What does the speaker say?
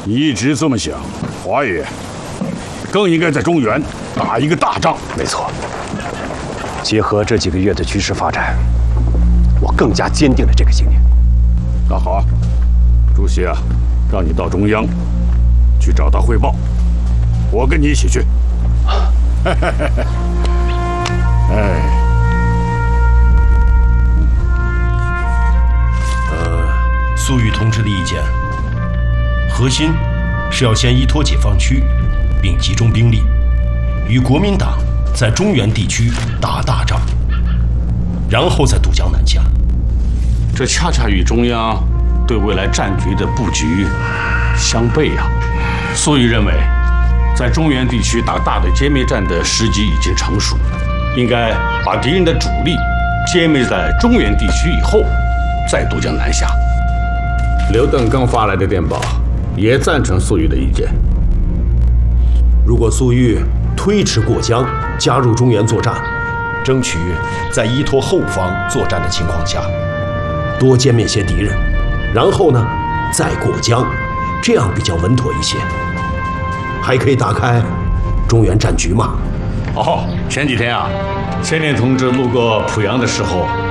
你一直这么想，华爷更应该在中原打一个大仗。 没错，结合这几个月的局势发展，我更加坚定了这个信念。 那好，主席啊，让你到中央去找他汇报，我跟你一起去。哎， 粟裕同志的意见，核心是要先依托解放区，并集中兵力，与国民党在中原地区打大仗，然后再渡江南下。 这恰恰与中央对未来战局的布局相悖啊！粟裕认为，在中原地区打大的歼灭战的时机已经成熟，应该把敌人的主力歼灭在中原地区以后，再渡江南下。刘邓刚发来的电报也赞成粟裕的意见。 如果粟裕推迟过江，加入中原作战，争取在依托后方作战的情况下，多歼灭些敌人，然后呢，再过江，这样比较稳妥一些，还可以打开中原战局嘛。 哦，前几天啊，千年同志路过濮阳的时候，